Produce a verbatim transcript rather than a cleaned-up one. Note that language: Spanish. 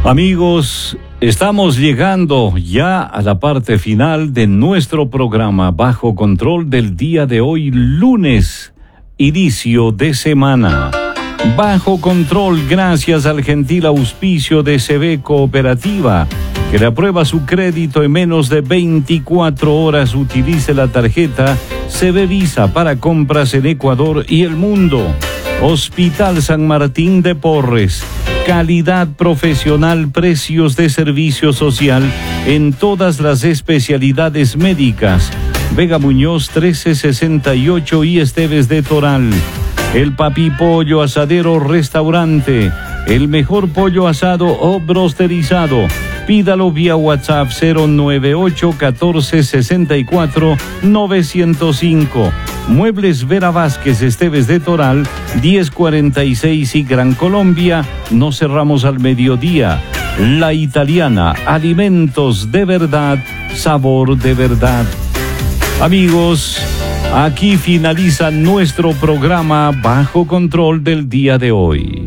Amigos, estamos llegando ya a la parte final de nuestro programa Bajo Control del día de hoy, lunes, inicio de semana. Bajo Control, gracias al gentil auspicio de C B Cooperativa, que le aprueba su crédito en menos de veinticuatro horas. Utilice la tarjeta C B Visa para compras en Ecuador y el mundo. Hospital San Martín de Porres. Calidad profesional, precios de servicio social en todas las especialidades médicas. Vega Muñoz trece sesenta y ocho y Esteves de Toral. El Papi Pollo Asadero Restaurante. El mejor pollo asado o brosterizado. Pídalo vía WhatsApp cero nueve ocho catorce sesenta y cuatro novecientos cinco. Muebles Vera Vázquez Esteves de Toral, diez cuarenta y seis y Gran Colombia. No cerramos al mediodía. La Italiana, alimentos de verdad, sabor de verdad. Amigos, aquí finaliza nuestro programa Bajo Control del día de hoy.